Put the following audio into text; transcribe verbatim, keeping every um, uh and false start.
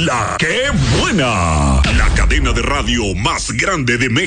La que buena. La cadena de radio más grande de México.